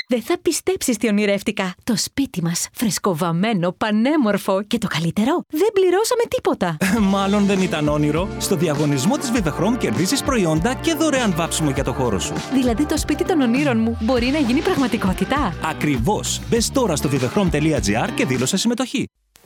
Δεν θα πιστέψεις τι ονειρεύτηκα. Το σπίτι μας, φρεσκοβαμμένο, πανέμορφο και το καλύτερο, δεν πληρώσαμε τίποτα. Μάλλον δεν ήταν όνειρο. Στο διαγωνισμό της Vivechrome κερδίζεις προϊόντα και δωρεάν βάψιμο για το χώρο σου. Δηλαδή το σπίτι των ονείρων μου μπορεί να γίνει πραγματικότητα. Ακριβώς. Μπες τώρα στο vivechrome.gr και δήλωσε συμμετοχή.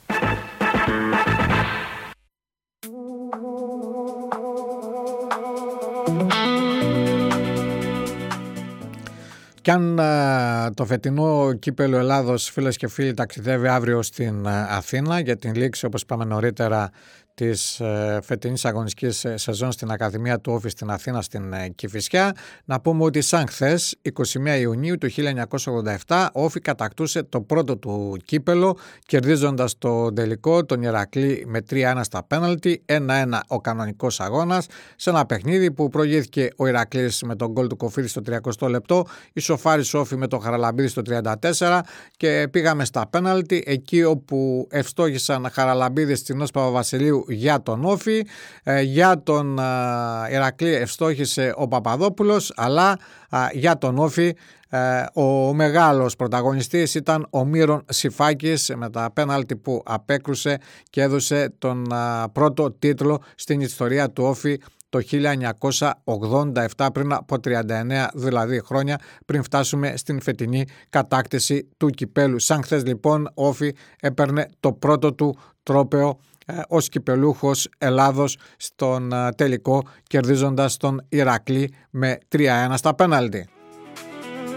Κι αν το φετινό κύπελλο Ελλάδος, φίλες και φίλοι, ταξιδεύει αύριο στην Αθήνα για την λήξη, όπως είπαμε νωρίτερα, της φετινής αγωνιστικής σεζόν στην Ακαδημία του Όφη στην Αθήνα, στην Κηφισιά, να πούμε ότι σαν χθες, 21 Ιουνίου του 1987, ο Όφη κατακτούσε το πρώτο του κύπελλο, κερδίζοντας το τελικό τον Ηρακλή με 3-1 στα πέναλτι, 1-1 ο κανονικός αγώνας, σε ένα παιχνίδι που προηγήθηκε ο Ηρακλής με τον γκολ του Κοφίδη στο 30 λεπτό, ισοφάρισε ο Όφη με τον Χαραλαμπίδη στο 34 και πήγαμε στα πέναλτι, εκεί όπου ευστόχησαν Χαραλαμπίδης Στινός Παπαβασιλείου για τον Όφη, για τον Ηρακλή ευστόχησε ο Παπαδόπουλος, αλλά για τον Όφη ο μεγάλος πρωταγωνιστής ήταν ο Μύρον Σιφάκης με τα πέναλτι που απέκρουσε και έδωσε τον πρώτο τίτλο στην ιστορία του Όφη το 1987, πριν από 39 δηλαδή χρόνια, πριν φτάσουμε στην φετινή κατάκτηση του κυπέλου. Σαν χθες λοιπόν ο Όφη έπαιρνε το πρώτο του τρόπαιο ως κυπελούχος Ελλάδος στον τελικό, κερδίζοντας τον Ηρακλή με 3-1 στα πέναλτι.